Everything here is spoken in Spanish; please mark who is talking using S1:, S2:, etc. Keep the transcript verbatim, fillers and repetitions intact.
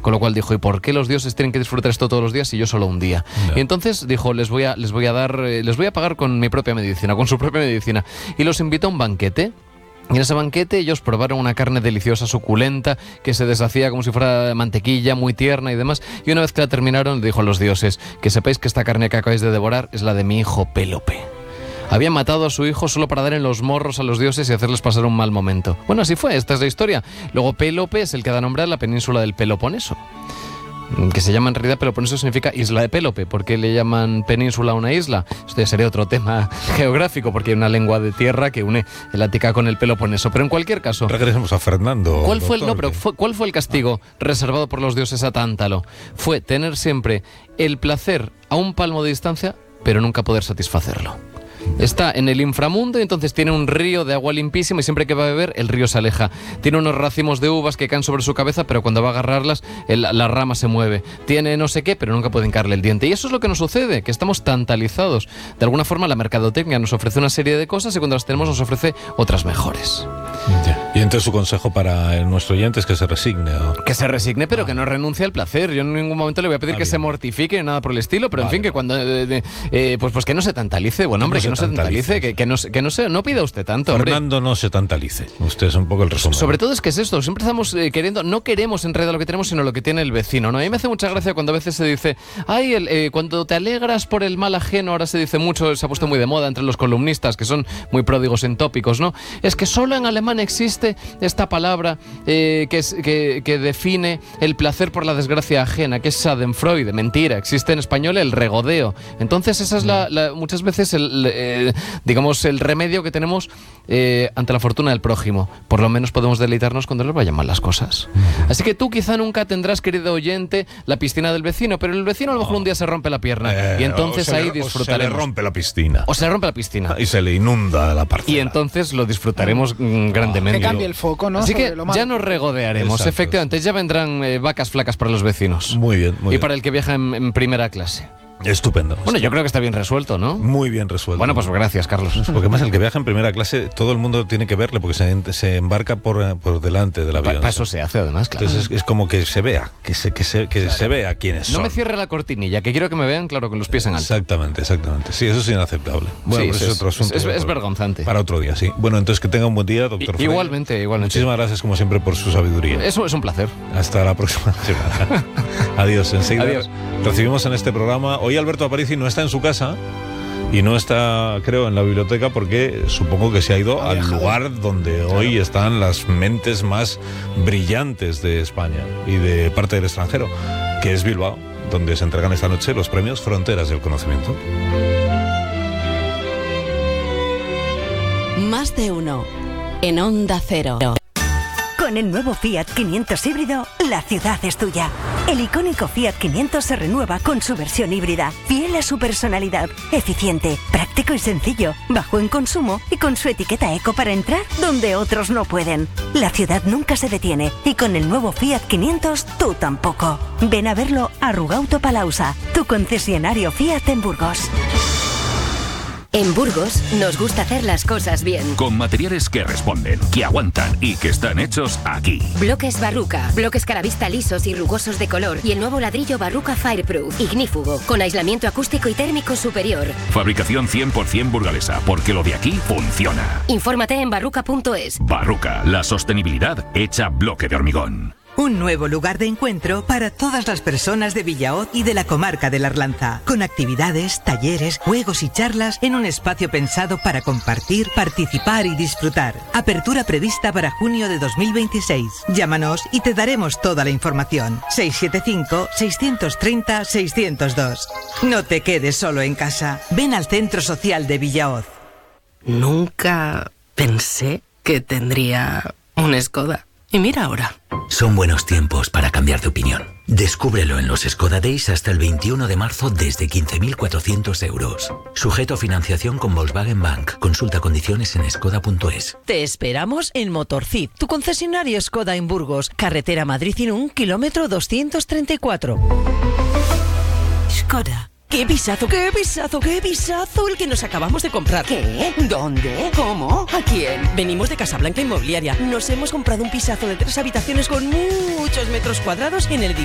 S1: Con lo cual dijo, ¿y por qué los dioses tienen que disfrutar esto todos los días y yo solo un día? No. Y entonces dijo, les voy a, les voy a dar, eh, les voy a pagar con mi propia medicina, con su propia medicina. Y los invitó a un banquete. Y en ese banquete ellos probaron una carne deliciosa, suculenta, que se deshacía como si fuera mantequilla, muy tierna y demás. Y una vez que la terminaron, le dijo a los dioses, que sepáis que esta carne que acabáis de devorar es la de mi hijo Pélope. Habían matado a su hijo solo para dar en los morros a los dioses y hacerles pasar un mal momento. Bueno, así fue, esta es la historia. Luego Pélope es el que da nombre a la península del Peloponeso, que se llama en realidad Peloponeso, significa isla de Pélope. ¿Por qué le llaman península a una isla? Esto ya sería otro tema geográfico, porque hay una lengua de tierra que une el Ática con el Peloponeso. Pero en cualquier caso,
S2: regresemos a Fernando.
S1: ¿Cuál fue el, no, pero fue, ¿cuál fue el castigo reservado por los dioses a Tántalo? Fue tener siempre el placer a un palmo de distancia, pero nunca poder satisfacerlo. Está en el inframundo y entonces tiene un río de agua limpísima y siempre que va a beber el río se aleja. Tiene unos racimos de uvas que caen sobre su cabeza, pero cuando va a agarrarlas el, la rama se mueve. Tiene no sé qué, pero nunca puede hincarle el diente. Y eso es lo que nos sucede, que estamos tantalizados. De alguna forma la mercadotecnia nos ofrece una serie de cosas y cuando las tenemos nos ofrece otras mejores.
S2: Ya. Y entonces su consejo para nuestro oyente es que se resigne. ¿O?
S1: Que se resigne, pero ah. que no renuncie al placer. Yo en ningún momento le voy a pedir ah, que bien. se mortifique, nada por el estilo, pero vale. en fin, que cuando eh, eh, pues, pues que no se tantalice. Bueno, hombre, que no se tantalice, que, que, no, que no se no pida usted tanto.
S2: Fernando,
S1: hombre.
S2: no se tantalice. Usted es un poco el resumen.
S1: Sobre todo es que es esto, siempre estamos eh, queriendo, no queremos en realidad lo que tenemos, sino lo que tiene el vecino, ¿no? A mí me hace mucha gracia cuando a veces se dice, ay, el, eh, cuando te alegras por el mal ajeno, ahora se dice mucho, se ha puesto muy de moda entre los columnistas, que son muy pródigos en tópicos, ¿no? Es que solo en alemán existe esta palabra eh, que, es, que, que define el placer por la desgracia ajena, que es Schadenfreude. Mentira, existe en español el regodeo. Entonces esa es la, la, muchas veces el, eh, digamos el remedio que tenemos eh, ante la fortuna del prójimo. Por lo menos podemos deleitarnos cuando les vayan mal las cosas. Así que tú quizá nunca tendrás, querido oyente, la piscina del vecino, pero el vecino a lo mejor un día se rompe la pierna eh, y entonces ahí le, disfrutaremos.
S2: O se le rompe la piscina.
S1: O se le rompe la piscina.
S2: Y se le inunda la parcela.
S1: Y entonces lo disfrutaremos mm, grandemente.
S3: Que cambie el foco, ¿no?
S1: Así que ya nos regodearemos. Exacto. Efectivamente, ya vendrán eh, vacas flacas para los vecinos.
S2: Muy bien, muy
S1: y
S2: bien.
S1: para el que viaja en, en primera clase.
S2: Estupendo.
S1: Bueno,
S2: estupendo.
S1: Yo creo que está bien resuelto, ¿no?
S2: Muy bien resuelto.
S1: Bueno, pues gracias, Carlos.
S2: Porque más el que viaja en primera clase, todo el mundo tiene que verle, porque se, se embarca por, por delante del avión.
S1: Para eso se hace, además, claro.
S2: Entonces es, es como que se vea, que se, que se, que claro. se vea quiénes
S1: no
S2: son.
S1: No me cierre la cortinilla, que quiero que me vean, claro, con los pies en alto.
S2: Exactamente, exactamente. Sí, eso es inaceptable. Bueno,
S1: sí,
S2: pues es, es otro asunto.
S1: Es, es, es
S2: para,
S1: vergonzante.
S2: Para otro día, sí. Bueno, entonces que tenga un buen día, doctor
S1: I, Igualmente, Frey. igualmente.
S2: Muchísimas gracias, como siempre, por su sabiduría.
S1: Eso es un placer.
S2: Hasta la próxima semana. Adiós, enseguida.
S1: Adiós.
S2: Recibimos en este programa. Hoy Alberto Aparici no está en su casa y no está, creo, en la biblioteca porque supongo que se ha ido al lugar donde hoy están las mentes más brillantes de España y de parte del extranjero, que es Bilbao, donde se entregan esta noche los premios Fronteras del Conocimiento.
S4: Más de uno en Onda Cero.
S5: Con el nuevo Fiat quinientos híbrido, la ciudad es tuya. El icónico Fiat quinientos se renueva con su versión híbrida, fiel a su personalidad, eficiente, práctico y sencillo, bajo en consumo y con su etiqueta eco para entrar donde otros no pueden. La ciudad nunca se detiene y con el nuevo Fiat quinientos tú tampoco. Ven a verlo a Rugauto Palausa, tu concesionario Fiat en Burgos.
S6: En Burgos nos gusta hacer las cosas bien.
S7: Con materiales que responden, que aguantan y que están hechos aquí.
S6: Bloques Barruca, bloques Caravista lisos y rugosos de color y el nuevo ladrillo Barruca Fireproof, ignífugo, con aislamiento acústico y térmico superior.
S7: Fabricación cien por ciento burgalesa, porque lo de aquí funciona.
S6: Infórmate en barruca punto es.
S7: Barruca, la sostenibilidad hecha bloque de hormigón.
S8: Un nuevo lugar de encuentro para todas las personas de Villahoz y de la comarca de la Arlanza, con actividades, talleres, juegos y charlas en un espacio pensado para compartir, participar y disfrutar. Apertura prevista para junio de dos mil veintiséis. Llámanos y te daremos toda la información. seis siete cinco, seis tres cero, seis cero dos. No te quedes solo en casa. Ven al Centro Social de Villahoz.
S9: Nunca pensé que tendría un Skoda. Y mira ahora.
S10: Son buenos tiempos para cambiar de opinión. Descúbrelo en los Skoda Days hasta el veintiuno de marzo desde quince mil cuatrocientos euros. Sujeto a financiación con Volkswagen Bank. Consulta condiciones en skoda punto es.
S11: Te esperamos en Motorcid, tu concesionario Skoda en Burgos. Carretera Madrid-Irún, kilómetro doscientos treinta y cuatro.
S5: Skoda.
S11: ¡Qué pisazo, qué pisazo, qué pisazo el que nos acabamos de comprar!
S9: ¿Qué? ¿Dónde? ¿Cómo? ¿A quién?
S11: Venimos de Casablanca Inmobiliaria. Nos hemos comprado un pisazo de tres habitaciones con muchos metros cuadrados en el edificio